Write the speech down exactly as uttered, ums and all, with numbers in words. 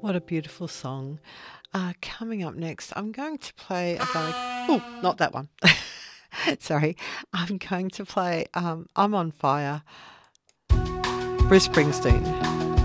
What a beautiful song. Uh, coming up next, I'm going to play a ballad. Oh, not that one. Sorry. I'm going to play um, I'm on Fire, Bruce Springsteen.